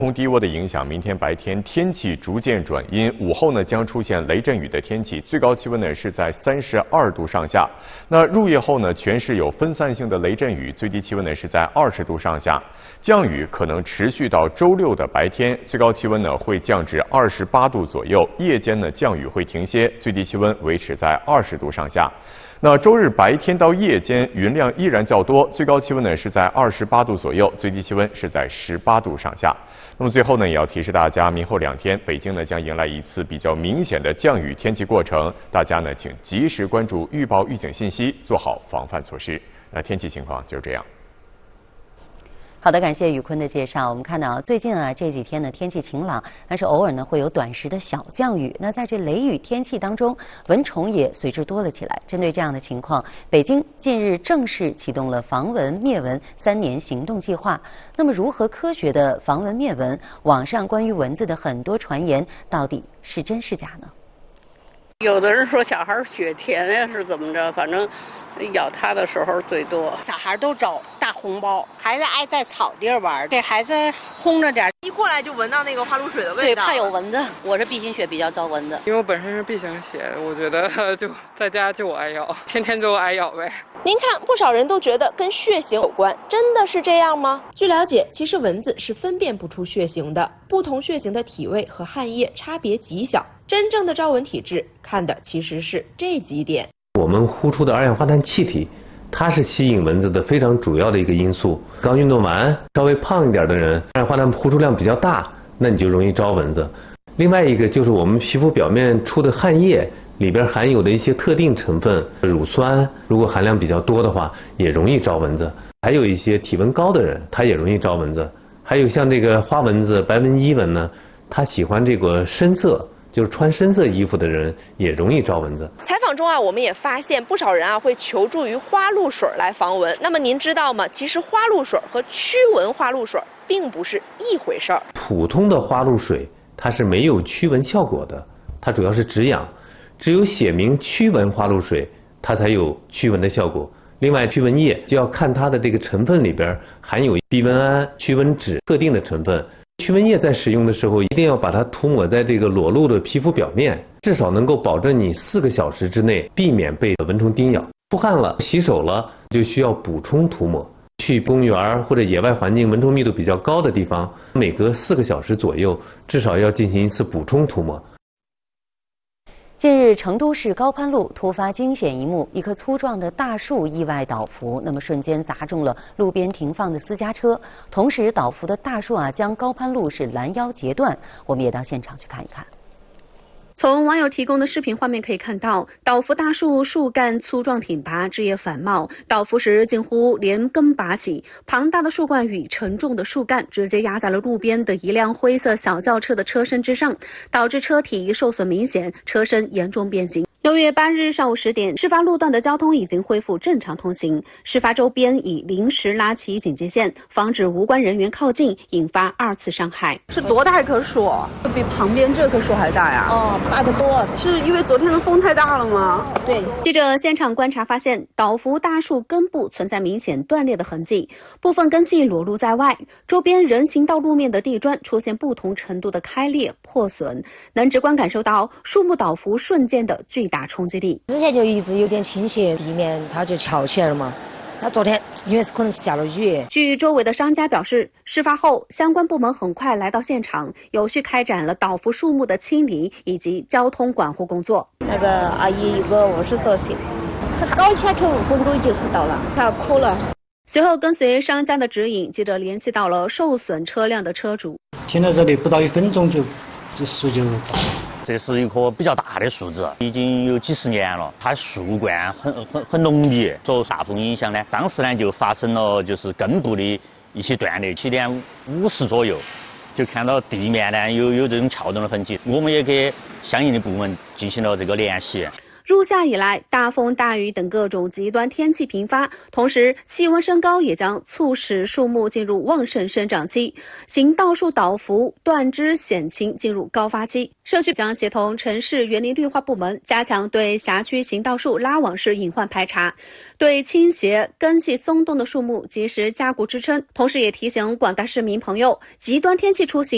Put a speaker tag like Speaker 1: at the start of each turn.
Speaker 1: 空低窝的影响，明天白天天气逐渐转阴，午后呢将出现雷阵雨的天气，最高气温呢是在32度上下。那入夜后呢，全市有分散性的雷阵雨，最低气温呢是在20度上下。降雨可能持续到周六的白天，最高气温呢会降至28度左右，夜间呢降雨会停歇，最低气温维持在20度上下。那周日白天到夜间云量依然较多，最高气温呢是在28度左右，最低气温是在18度上下。那么最后呢，也要提示大家，明后2天北京呢将迎来一次比较明显的降雨天气过程，大家呢请及时关注预报预警信息，做好防范措施。那天气情况就是这样。
Speaker 2: 好的，感谢宇坤的介绍。我们看到最近这几天呢天气晴朗，但是偶尔呢会有短时的小降雨。那在这雷雨天气当中，蚊虫也随之多了起来。针对这样的情况，北京近日正式启动了防蚊灭蚊3年行动计划。那么如何科学的防蚊灭蚊？网上关于蚊子的很多传言到底是真是假呢？
Speaker 3: 有的人说小孩血甜呀是怎么着，反正咬他的时候最多。
Speaker 4: 小孩都找大红包，孩子爱在草地玩，给孩子轰着点，
Speaker 5: 一过来就闻到那个花露水的味道。
Speaker 4: 对，怕有蚊子。我是 B 型血比较招蚊子，
Speaker 6: 因为我本身是 B 型血，我觉得就在家就我挨咬，天天就挨咬呗。
Speaker 7: 您看，不少人都觉得跟血型有关，真的是这样吗？据了解，其实蚊子是分辨不出血型的，不同血型的体味和汗液差别极小。真正的招蚊体质，看的其实是这几点。
Speaker 8: 我们呼出的二氧化碳气体，它是吸引蚊子的非常主要的一个因素。刚运动完，稍微胖一点的人，二氧化碳呼出量比较大，那你就容易招蚊子。另外一个就是我们皮肤表面出的汗液里边含有的一些特定成分，乳酸，如果含量比较多的话，也容易招蚊子。还有一些体温高的人，他也容易招蚊子。还有像这个花蚊子、白纹伊蚊呢，他喜欢这个深色。就是穿深色衣服的人也容易招蚊子。
Speaker 7: 采访中我们也发现不少人会求助于花露水来防蚊。那么您知道吗？其实花露水和驱蚊花露水并不是一回事儿。
Speaker 8: 普通的花露水它是没有驱蚊效果的，它主要是止痒，只有写明驱蚊花露水，它才有驱蚊的效果。另外，驱蚊液就要看它的这个成分里边含有避蚊胺、驱蚊酯特定的成分。驱蚊液在使用的时候，一定要把它涂抹在这个裸露的皮肤表面，至少能够保证你4个小时之内避免被蚊虫叮咬。出汗了、洗手了，就需要补充涂抹。去公园或者野外环境蚊虫密度比较高的地方，每隔4个小时左右，至少要进行一次补充涂抹。
Speaker 2: 近日，成都市高攀路突发惊险一幕，一棵粗壮的大树意外倒伏，那么瞬间砸中了路边停放的私家车，同时倒伏的大树将高攀路是拦腰截断。我们也到现场去看一看。
Speaker 9: 从网友提供的视频画面可以看到，倒伏大树树干粗壮挺拔，枝叶繁茂，倒伏时近乎连根拔起，庞大的树冠与沉重的树干直接压在了路边的一辆灰色小轿车的车身之上，导致车体受损明显，车身严重变形。6月8日上午10点，事发路段的交通已经恢复正常通行，事发周边已临时拉起警戒线，防止无关人员靠近，引发2次伤害。
Speaker 5: 是多大一棵树？比旁边这棵树还大呀？
Speaker 4: 哦，大得多。
Speaker 5: 是因为昨天的风太大了吗？
Speaker 4: 对。
Speaker 9: 记者现场观察发现，倒伏大树根部存在明显断裂的痕迹，部分根系裸露在外，周边人行道路面的地砖出现不同程度的开裂破损，能直观感受到树木倒伏瞬间的巨大冲击力。
Speaker 4: 之前就一直有点倾斜，地面它就翘起来了嘛。那昨天因为可能是下了雨。
Speaker 9: 据周围的商家表示，事发后相关部门很快来到现场，有序开展了倒伏树木的清理以及交通管护工作。
Speaker 4: 那个阿姨有个50多岁，她刚下车5分钟就死到了，她哭了。
Speaker 9: 随后跟随商家的指引，记者联系到了受损车辆的车主。
Speaker 10: 停在这里不到1分钟这树就倒了。
Speaker 11: 这是一棵比较大的树子，已经有几10年了。它树冠很浓密，受大风影响呢，当时呢就发生了就是根部的一些断裂，7点50左右，就看到地面呢有这种撬动的痕迹。我们也给相应的部门进行了这个联系。
Speaker 9: 入夏以来，大风大雨等各种极端天气频发，同时气温升高也将促使树木进入旺盛生长期，行道树倒伏、断枝显情进入高发期。社区将协同城市园林绿化部门加强对辖区行道树拉网式隐患排查，对倾斜、根系松动的树木及时加固支撑，同时也提醒广大市民朋友，极端天气出行